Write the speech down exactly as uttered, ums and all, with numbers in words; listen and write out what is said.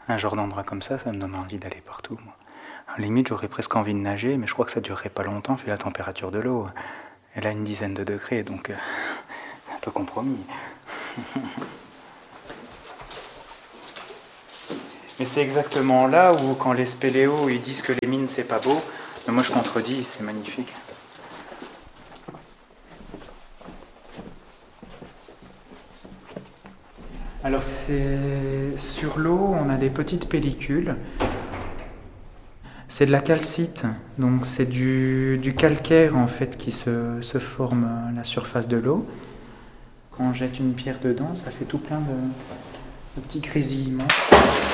Un genre d'endroit comme ça, ça me donne envie d'aller partout, moi. À la limite, j'aurais presque envie de nager, mais je crois que ça durerait pas longtemps vu la température de l'eau. Elle a une dizaine de degrés, donc euh, un peu compromis. Mais c'est exactement là où, quand les spéléos ils disent que les mines c'est pas beau, mais moi je contredis, c'est magnifique. Alors c'est sur l'eau, on a des petites pellicules. C'est de la calcite, donc c'est du, du calcaire en fait qui se, se forme à la surface de l'eau. Quand on jette une pierre dedans, ça fait tout plein de, de petits grésillements.